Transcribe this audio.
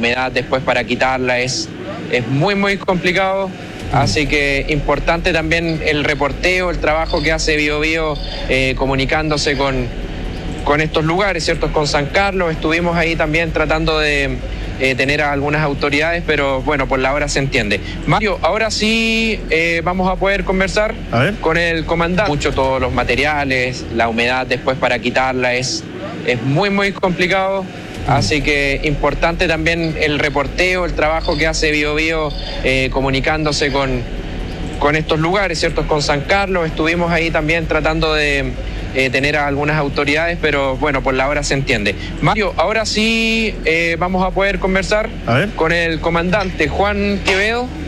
humedad después para quitarla es muy complicado. Así que importante también el reporteo, el trabajo que hace Biobío comunicándose con estos lugares, ¿cierto? Con San Carlos, estuvimos ahí también tratando de tener a algunas autoridades, pero bueno, por la hora se entiende. Mario, ahora sí vamos a poder conversar con el comandante. Mucho todos los materiales, la humedad después para quitarla es muy complicado. Así que importante también el reporteo, el trabajo que hace Biobío comunicándose con estos lugares, ¿cierto? Con San Carlos, estuvimos ahí también tratando de tener a algunas autoridades, pero bueno, por la hora se entiende. Mario, ahora sí vamos a poder conversar con el comandante Juan Quevedo.